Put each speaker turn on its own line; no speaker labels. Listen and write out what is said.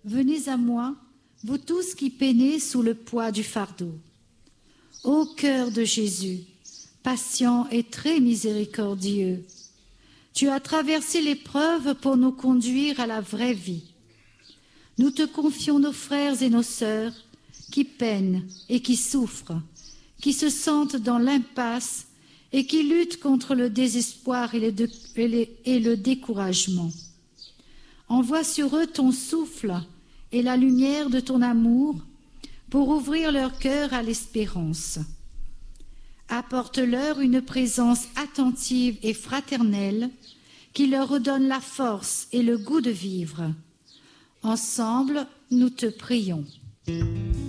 Venez à moi, vous tous qui peinez sous le poids du fardeau. Ô cœur de Jésus, patient et très miséricordieux, tu as traversé l'épreuve pour nous conduire à la vraie vie. Nous te confions nos frères et nos sœurs qui peinent et qui souffrent, qui se sentent dans l'impasse et qui luttent contre le désespoir et le découragement. Envoie sur eux ton souffle et la lumière de ton amour pour ouvrir leur cœur à l'espérance. Apporte-leur une présence attentive et fraternelle qui leur redonne la force et le goût de vivre. Ensemble, nous te prions.